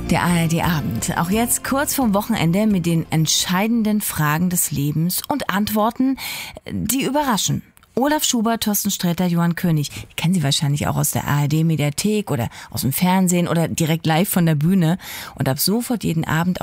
Der ARD-Abend. Auch jetzt kurz vorm Wochenende mit den entscheidenden Fragen des Lebens und Antworten, die überraschen. Olaf Schubert, Thorsten Sträter, Johann König. Die kennen Sie wahrscheinlich auch aus der ARD-Mediathek oder aus dem Fernsehen oder direkt live von der Bühne. Und ab sofort jeden Abend